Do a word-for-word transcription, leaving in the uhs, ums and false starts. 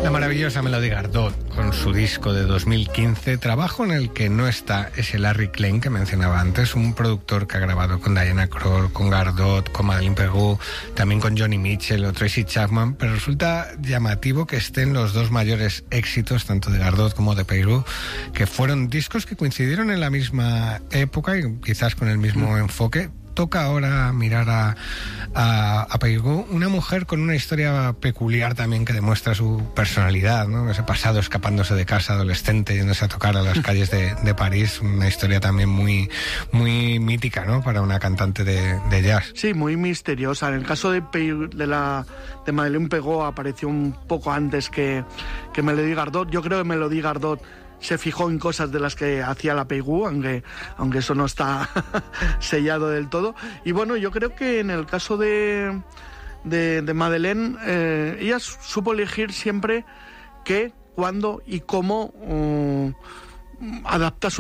La maravillosa Melody Gardot con su disco de dos mil quince, trabajo en el que no está ese Larry Klein que mencionaba antes, un productor que ha grabado con Diana Krall, con Gardot, con Madeleine Peyroux, también con Johnny Mitchell o Tracy Chapman, pero resulta llamativo que estén los dos mayores éxitos, tanto de Gardot como de Peyroux, que fueron discos que coincidieron en la misma época y quizás con el mismo mm. enfoque. Toca ahora mirar a, a, a Peyroux, una mujer con una historia peculiar también que demuestra su personalidad, ¿no? Ese pasado escapándose de casa adolescente, yéndose a tocar a las calles de, de París, una historia también muy, muy mítica, ¿no? Para una cantante de, de jazz. Sí, muy misteriosa. En el caso de, Peyroux, de, la, de Madeleine Peyroux apareció un poco antes que, que Melody Gardot. Yo creo que Melody Gardot se fijó en cosas de las que hacía la Peyroux, aunque, aunque eso no está sellado del todo. Y bueno, yo creo que en el caso de, de, de Madeleine, eh, ella supo elegir siempre qué, cuándo y cómo uh, adaptar su